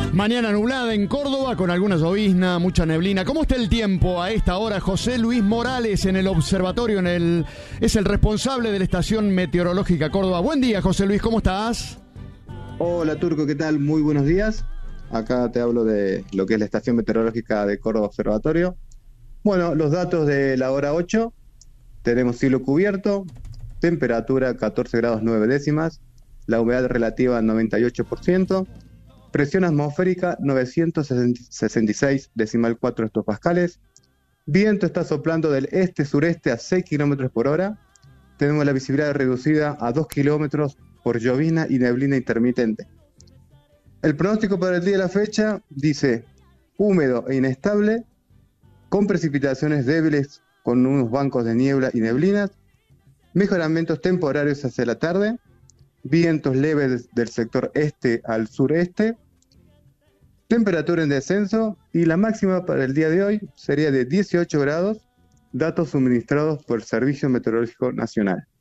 Mañana nublada en Córdoba con alguna llovizna, mucha neblina. ¿Cómo está el tiempo a esta hora? José Luis Morales en el observatorio, es el responsable de la estación meteorológica Córdoba. Buen día, José Luis, ¿cómo estás? Hola Turco, ¿qué tal? Muy buenos días. Acá te hablo de lo que es la estación meteorológica de Córdoba Observatorio. Bueno, los datos de la hora 8. Tenemos cielo cubierto, temperatura 14 grados 9 décimas, la humedad relativa 98%, presión atmosférica 966 decimal 4 hectopascales, viento está soplando del este-sureste a 6 kilómetros por hora, tenemos la visibilidad reducida a 2 kilómetros por llovizna y neblina intermitente. El pronóstico para el día de la fecha dice húmedo e inestable, con precipitaciones débiles con unos bancos de niebla y neblinas, mejoramientos temporarios hacia la tarde, vientos leves del sector este al sureste, temperatura en descenso y la máxima para el día de hoy sería de 18 grados, datos suministrados por el Servicio Meteorológico Nacional.